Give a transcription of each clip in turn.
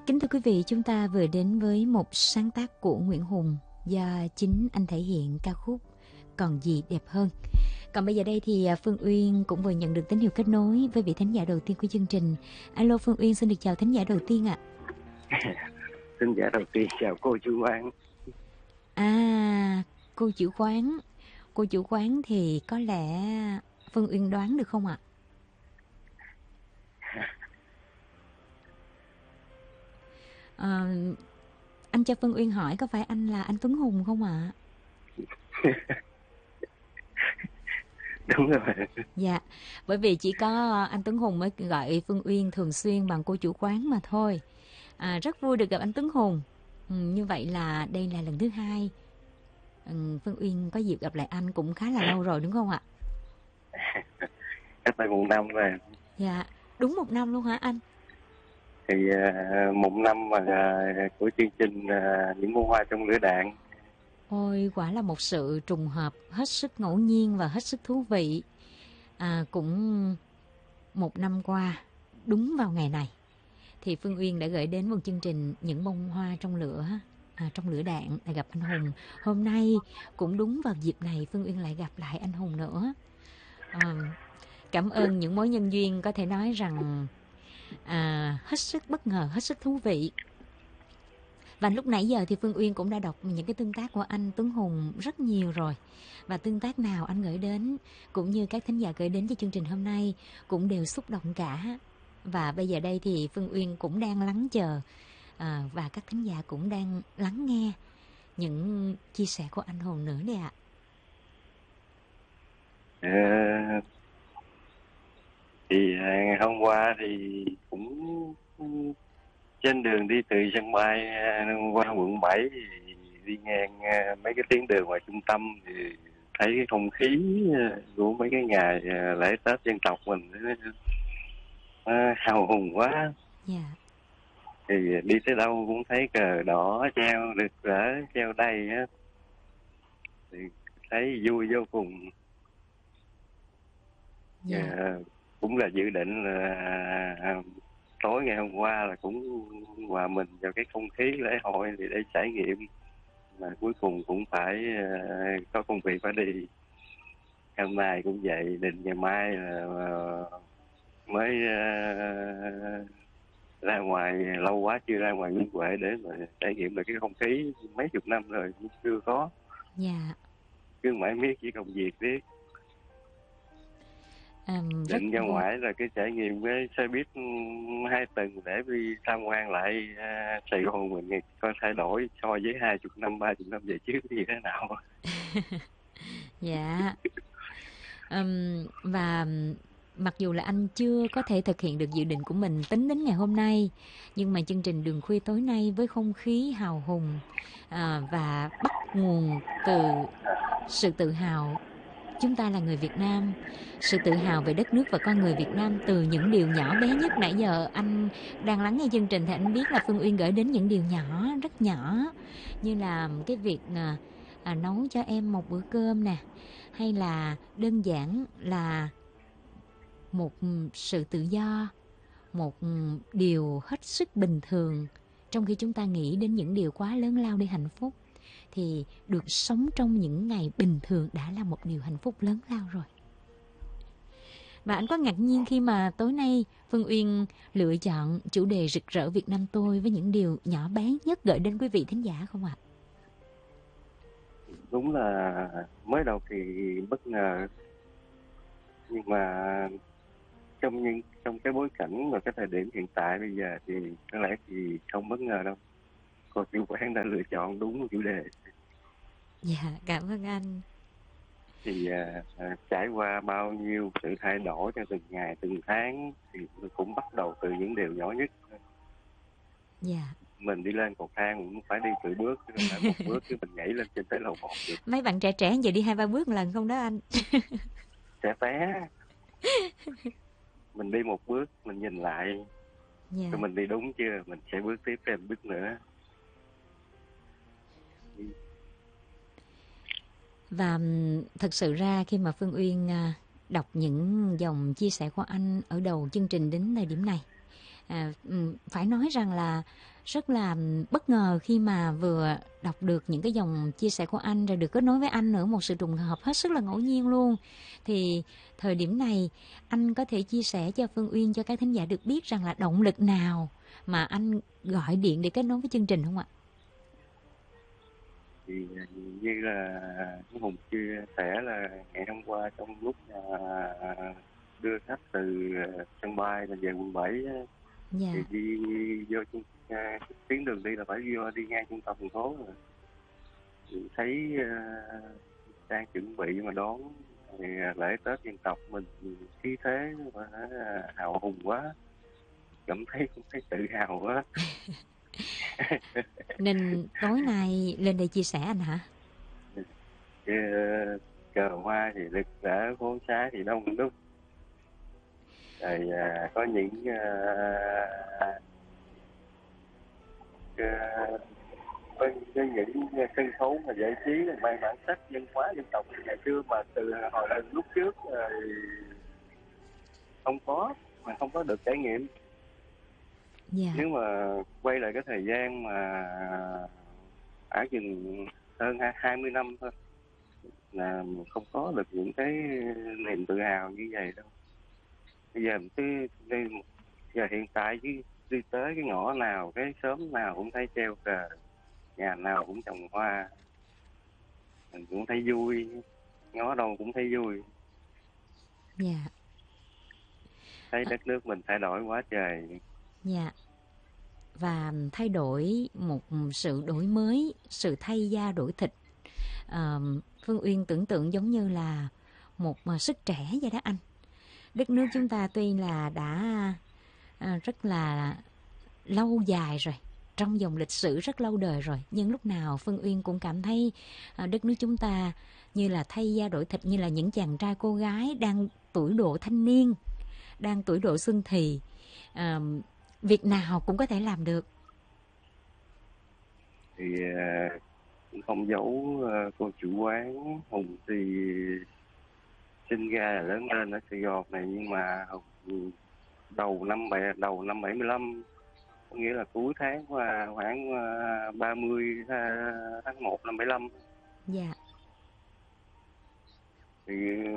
Kính thưa quý vị, chúng ta vừa đến với một sáng tác của Nguyễn Hùng do chính anh thể hiện ca khúc Còn gì đẹp hơn. Còn bây giờ đây thì Phương Uyên cũng vừa nhận được tín hiệu kết nối với vị thính giả đầu tiên của chương trình. Alo Phương Uyên, xin được chào thính giả đầu tiên ạ. Thính giả đầu tiên chào cô chủ quán. Cô chủ quán. Cô chủ quán thì có lẽ Phương Uyên đoán được không ạ? Anh cho Phương Uyên hỏi có phải anh là anh Tuấn Hùng không ạ? Đúng rồi. Dạ, bởi vì chỉ có anh Tuấn Hùng mới gọi Phương Uyên thường xuyên bằng cô chủ quán mà thôi. Rất vui được gặp anh Tuấn Hùng. Như vậy là đây là lần thứ hai Phương Uyên có dịp gặp lại anh, cũng khá là lâu rồi đúng không ạ? Cách đây 1 năm rồi. Dạ, đúng 1 năm luôn hả anh? Thì 1 năm mà của chương trình Những bông hoa trong lửa đạn. Ôi, quả là một sự trùng hợp hết sức ngẫu nhiên và hết sức thú vị. Cũng 1 năm qua, đúng vào ngày này thì Phương Uyên đã gửi đến một chương trình Những bông hoa trong lửa đạn để gặp anh Hùng. Hôm nay cũng đúng vào dịp này Phương Uyên lại gặp lại anh Hùng nữa. Cảm ơn những mối nhân duyên có thể nói rằng hết sức bất ngờ, hết sức thú vị. Và lúc nãy giờ thì Phương Uyên cũng đã đọc những cái tương tác của anh Tuấn Hùng rất nhiều rồi. Và tương tác nào anh gửi đến cũng như các thính giả gửi đến cho chương trình hôm nay cũng đều xúc động cả. Và bây giờ đây thì Phương Uyên cũng đang lắng chờ và các thính giả cũng đang lắng nghe những chia sẻ của anh Hùng nữa đây ạ. Thì hôm qua thì cũng trên đường đi từ sân bay qua quận 7 thì đi ngang mấy cái tuyến đường ngoài trung tâm thì thấy cái không khí của mấy cái ngày lễ Tết dân tộc mình nó hào hùng quá. Dạ. Thì đi tới đâu cũng thấy cờ đỏ treo rực rỡ treo đầy á, thì thấy vui vô cùng. Cũng là dự định là tối ngày hôm qua là cũng hòa mình vào cái không khí lễ hội thì để trải nghiệm, mà cuối cùng cũng phải có công việc phải đi. Hôm nay cũng vậy, định ngày mai là mới ra ngoài, lâu quá chưa ra ngoài Nguyễn Huệ để mà trải nghiệm được cái không khí mấy chục năm rồi cũng chưa có. Dạ. Cứ mãi miết chỉ công việc biết. Định ra ngoài là cái trải nghiệm với xe buýt 2 tầng để đi tham quan lại Sài Gòn mình coi thay đổi so với 20 năm 30 năm về trước như thế nào. Dạ. Và mặc dù là anh chưa có thể thực hiện được dự định của mình tính đến ngày hôm nay, nhưng mà chương trình Đường Khuya tối nay với không khí hào hùng và bắt nguồn từ sự tự hào chúng ta là người Việt Nam, sự tự hào về đất nước và con người Việt Nam từ những điều nhỏ bé nhất. Nãy giờ anh đang lắng nghe chương trình thì anh biết là Phương Uyên gửi đến những điều nhỏ, rất nhỏ, như là cái việc nấu cho em một bữa cơm nè, hay là đơn giản là một sự tự do, một điều hết sức bình thường. Trong khi chúng ta nghĩ đến những điều quá lớn lao để hạnh phúc, thì được sống trong những ngày bình thường đã là một điều hạnh phúc lớn lao rồi. Và anh có ngạc nhiên khi mà tối nay Phương Uyên lựa chọn chủ đề rực rỡ Việt Nam tôi với những điều nhỏ bé nhất gửi đến quý vị thính giả không ạ? Đúng là mới đầu thì bất ngờ, nhưng mà trong cái bối cảnh và cái thời điểm hiện tại bây giờ thì có lẽ thì không bất ngờ đâu. Cô chủ quán đã lựa chọn đúng chủ đề. Dạ, cảm ơn anh. Thì trải qua bao nhiêu sự thay đổi trong từng ngày từng tháng thì cũng bắt đầu từ những điều nhỏ nhất. Dạ. Mình đi lên cầu thang cũng phải đi tự bước, chứ không phải một bước chứ mình nhảy lên trên tới lầu 1 được. Mấy bạn trẻ trẻ giờ đi 2-3 bước một lần không đó anh? Sẽ té. Mình đi một bước mình nhìn lại, rồi mình đi đúng chưa, mình sẽ bước tiếp thêm bước nữa. Và thật sự ra khi mà Phương Uyên đọc những dòng chia sẻ của anh ở đầu chương trình đến thời điểm này, Phải nói rằng là rất là bất ngờ khi mà vừa đọc được những cái dòng chia sẻ của anh rồi được kết nối với anh nữa, một sự trùng hợp hết sức là ngẫu nhiên luôn. Thì thời điểm này anh có thể chia sẻ cho Phương Uyên, cho các thính giả được biết rằng là động lực nào mà anh gọi điện để kết nối với chương trình không ạ? Thì như là Hùng chia sẻ là ngày hôm qua trong lúc đưa khách từ sân bay là về quận 7 á, thì Dạ, đi vô tuyến đường đi là phải đi ngang trung tâm thành phố rồi. Thì thấy đang chuẩn bị mà đón thì lễ Tết dân tộc mình, khí thế mà hào hùng quá, cảm thấy cũng thấy tự hào quá. nên tối nay lên đây chia sẻ anh hả? Chứ, cờ hoa thì rực rỡ, phố xá thì đông đúc, rồi có những ờ, có những sân khấu mà giải trí mang bản sắc văn hóa dân tộc ngày xưa mà từ hồi lúc trước không có, mà không có được trải nghiệm. Dạ, Nếu mà quay lại cái thời gian mà ở chừng hơn 20 năm thôi là không có được những cái niềm tự hào như vậy đâu. Bây giờ mình cứ giờ hiện tại chứ đi tới cái ngõ nào, cái xóm nào cũng thấy treo cờ, nhà nào cũng trồng hoa, mình cũng thấy vui, ngó đâu cũng thấy vui, dạ, thấy đất nước mình thay đổi quá trời. dạ. Và thay đổi, một sự đổi mới, sự thay da đổi thịt. Phương Uyên tưởng tượng giống như là một sức trẻ vậy đó anh. Đất nước chúng ta tuy là đã rất là lâu dài rồi, trong dòng lịch sử rất lâu đời rồi, nhưng lúc nào Phương Uyên cũng cảm thấy đất nước chúng ta như là thay da đổi thịt, như là những chàng trai cô gái đang tuổi độ thanh niên, đang tuổi độ xuân thì, à, việc nào cũng có thể làm được. Thì cũng không giấu cô chủ quán Hùng thì sinh ra là lớn lên ở Sài Gòn này, nhưng mà đầu năm 75, có nghĩa là cuối tháng khoảng 30 tháng 1 năm 75, Dạ, thì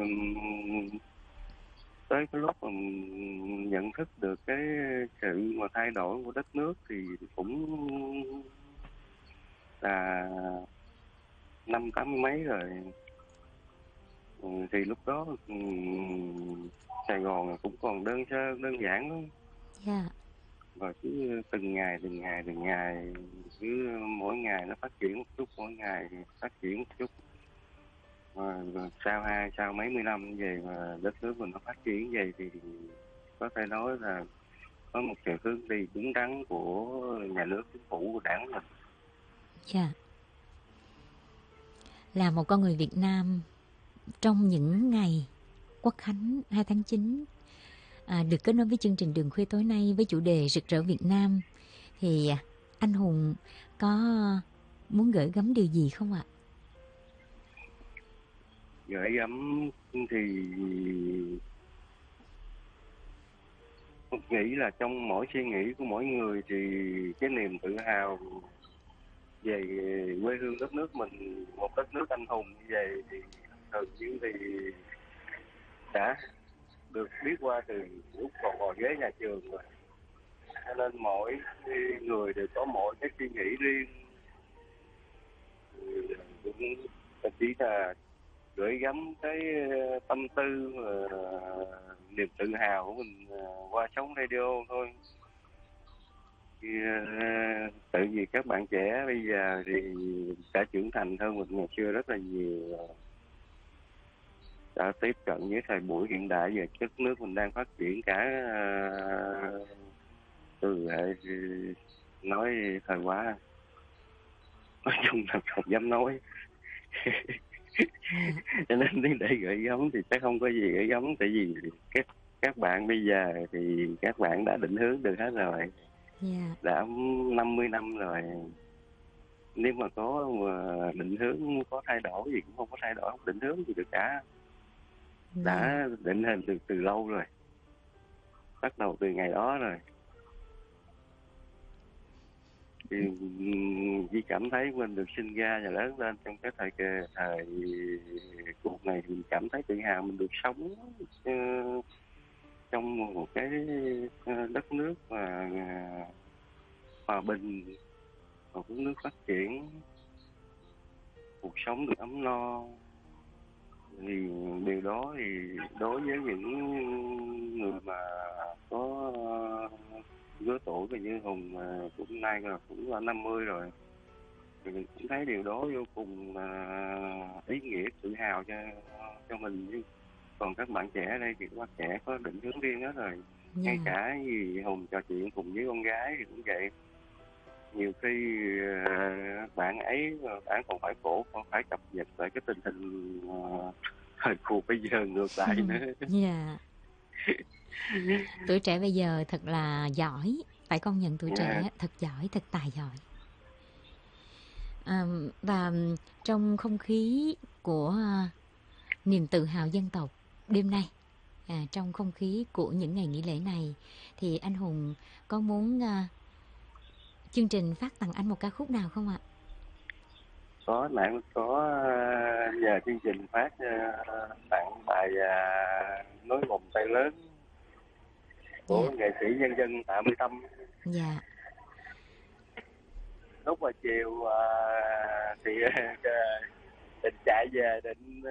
tới cái lúc mà mình nhận thức được cái sự mà thay đổi của đất nước thì cũng là năm 80 mấy rồi. Thì lúc đó Sài Gòn cũng còn đơn sơ đơn giản lắm, dạ, và cứ từng ngày cứ mỗi ngày nó phát triển một chút, mỗi ngày phát triển một chút. Sau mấy mươi năm như vậy mà đất nước mình nó phát triển như vậy thì có thể nói là có một sự hướng đi đúng đắn của nhà nước, chính phủ, của đảng mình. dạ. Là một con người Việt Nam, trong những ngày Quốc khánh 2 tháng 9, được kết nối với chương trình Đường Khuya tối nay với chủ đề Rực rỡ Việt Nam, thì anh Hùng có muốn gửi gắm điều gì không ạ? Gửi gắm thì tôi nghĩ là trong mỗi suy nghĩ của mỗi người thì cái niềm tự hào về quê hương đất nước mình, một đất nước anh hùng như vậy, thì thường như thì đã được biết qua từ lúc còn ngồi ghế nhà trường rồi. Cho nên mỗi người đều có mỗi cái suy nghĩ riêng. Cũng chỉ là gửi gắm cái tâm tư và niềm tự hào của mình qua sóng radio thôi. Thì, tự vì các bạn trẻ bây giờ thì đã trưởng thành hơn mình ngày xưa rất là nhiều, đã tiếp cận với thời buổi hiện đại. Giờ đất nước mình đang phát triển cả từ hệ, nói thời quá, nói chung là không dám nói. Dạ, Cho nên để gửi gắm thì sẽ không có gì gửi gắm, tại vì các bạn bây giờ thì các bạn đã định hướng được hết rồi, dạ, đã 50 năm rồi. Nếu mà có mà định hướng có thay đổi gì cũng không có thay đổi, không định hướng gì được cả, dạ, đã định hình từ lâu rồi, bắt đầu từ ngày đó rồi. thì chỉ cảm thấy mình được sinh ra và lớn lên trong cái thời cuộc này thì cảm thấy tự hào mình được sống ờ, trong một cái đất nước mà hòa bình, một đất nước phát triển, cuộc sống được ấm no. Thì điều đó thì đối với những người mà có lứa tuổi và như Hùng mà cũng nay là cũng là 50 rồi, thì mình cũng thấy điều đó vô cùng ý nghĩa, tự hào cho mình. Còn các bạn trẻ đây thì các bạn trẻ có định hướng riêng hết rồi. Ngay Dạ. cả gì Hùng trò chuyện cùng với con gái thì cũng vậy. Nhiều khi bạn ấy bạn còn phải khổ, còn phải cập nhật lại cái tình hình thời cuộc bây giờ ngược lại nữa. Dạ. Tuổi trẻ bây giờ thật là giỏi, phải công nhận tuổi Dạ. trẻ thật giỏi, thật tài giỏi. Và trong không khí của niềm tự hào dân tộc đêm nay, trong không khí của những ngày nghỉ lễ này, thì anh Hùng có muốn chương trình phát tặng anh một ca khúc nào không ạ? Có, nãy có giờ chương trình phát tặng bài Nối vòng tay lớn Dạ. của nghệ sĩ nhân dân Tạ Minh Tâm. Dạ. Lúc mà chiều thì định chạy về định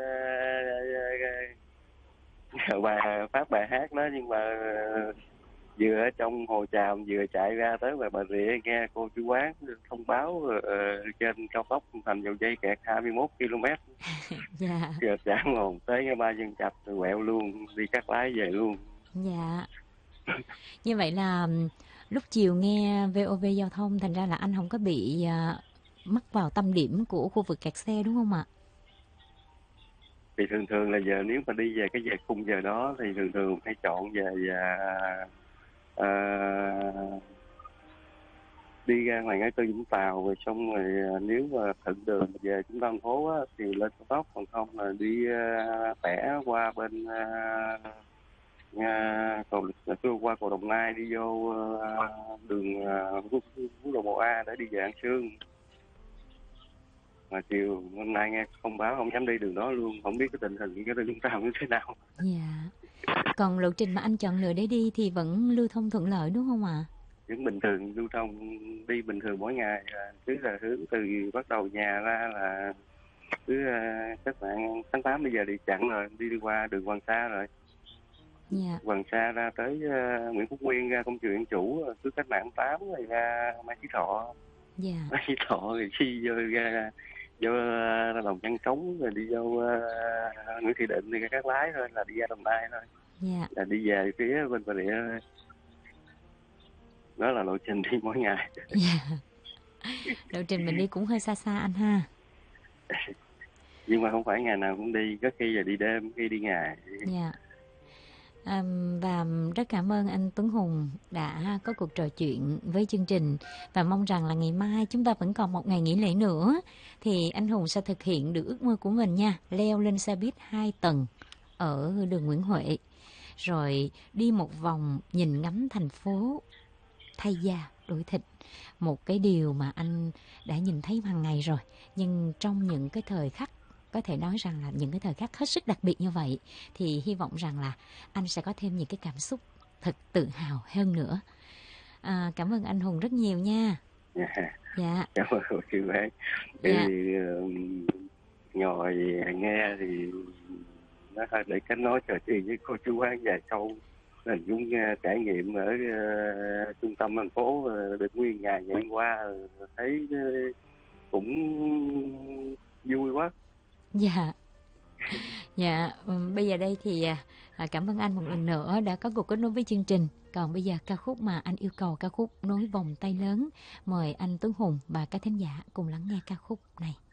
bà phát bài hát đó, nhưng mà vừa ở trong Hồ Tràm vừa chạy ra tới ngoài Bà Rịa nghe cô chú quán thông báo trên cao tốc thành dầu dây kẹt 21 km. Dạ. Giờ chẳng hồn tới ngã ba Dân Chạch rồi quẹo luôn, đi Cát Lái về luôn. Dạ. Như vậy là lúc chiều nghe VOV giao thông, thành ra là anh không có bị mắc vào tâm điểm của khu vực kẹt xe đúng không ạ? Thì thường thường là giờ nếu mà đi về cái giờ khung giờ đó thì thường thường phải chọn về à, đi ra ngoài ngã tư Vũng Tàu, rồi xong rồi nếu mà thuận đường về trung tâm thành phố á, thì lên cao tốc, còn không là đi tẻ qua bên cầu qua cầu Đồng Nai đi vô đường quốc lộ 1A để đi về An Sương. Mà chiều hôm nay nghe thông báo không dám đi đường đó luôn, không biết cái tình hình cái Vũng Tàu như thế nào. Dạ. Còn lộ trình mà anh chọn lựa để đi thì vẫn lưu thông thuận lợi đúng không ạ? Vẫn bình thường, lưu thông đi bình thường mỗi ngày, cứ là hướng từ bắt đầu nhà ra là cứ các bạn tháng 8 bây giờ đi chặn rồi, đi qua đường Hoàng Sa rồi. Dạ. Hoàng Sa ra tới Nguyễn Phúc Nguyên, ra công trường Yên Chủ, cứ cách mạng 8 rồi ra Mai Chí Thọ. Dạ. Mai Chí Thọ rồi đi vô ra vô Đồng Văn Cống, rồi đi vô Nguyễn Thị Định, thì ra Cát Lái thôi, là đi ra Đồng Nai thôi. Dạ. Là đi về phía bên Bà Rịa thôi. Đó là lộ trình đi mỗi ngày. Dạ. Lộ trình mình đi cũng hơi xa xa anh ha. Nhưng mà không phải ngày nào cũng đi, có khi là đi đêm, khi đi ngày. Dạ. Và rất cảm ơn anh Tuấn Hùng đã có cuộc trò chuyện với chương trình, và mong rằng là ngày mai chúng ta vẫn còn một ngày nghỉ lễ nữa thì anh Hùng sẽ thực hiện được ước mơ của mình nha, leo lên xe buýt 2 tầng ở đường Nguyễn Huệ, rồi đi một vòng nhìn ngắm thành phố thay da đổi thịt, một cái điều mà anh đã nhìn thấy hàng ngày rồi, nhưng trong những cái thời khắc, có thể nói rằng là những cái thời khắc hết sức đặc biệt như vậy, thì hy vọng rằng là anh sẽ có thêm những cái cảm xúc thật tự hào hơn nữa. Cảm ơn anh Hùng rất nhiều nha. Dạ. Cảm ơn cô chị bé. Dạ. Thì ngồi nghe thì nó hơi để cách nói trò chuyện với cô chú Quán vài câu. Mình cũng trải nghiệm ở trung tâm thành phố được nguyên ngày ngày qua, thấy cũng vui quá. Dạ. Dạ. Bây giờ đây thì cảm ơn anh một lần nữa đã có cuộc kết nối với chương trình. Còn bây giờ ca khúc mà anh yêu cầu, ca khúc Nối vòng tay lớn, mời anh Tuấn Hùng và các thính giả cùng lắng nghe ca khúc này.